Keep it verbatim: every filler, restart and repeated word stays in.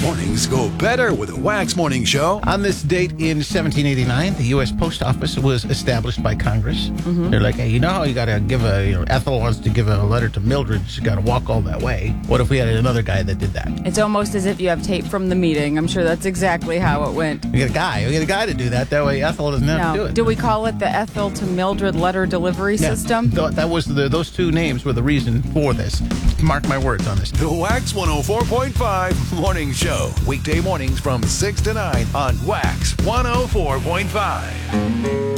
Mornings go better with a Wax Morning Show. On this date in seventeen eighty-nine, the U S Post Office was established by Congress. Mm-hmm. They're like, hey, you know how you got to give a, you know, Ethel wants to give a letter to Mildred. She's got to walk all that way. What if we had another guy that did that? It's almost as if you have tape from the meeting. I'm sure that's exactly how it went. We get a guy. We get a guy to do that. That way Ethel doesn't have no. to do it. Do we call it the Ethel to Mildred letter delivery Yeah. system? Th- that was the, those two names were the reason for this. Mark my words on this. The Wax one oh four point five Morning Show. Weekday mornings from six to nine on Wax one oh four point five.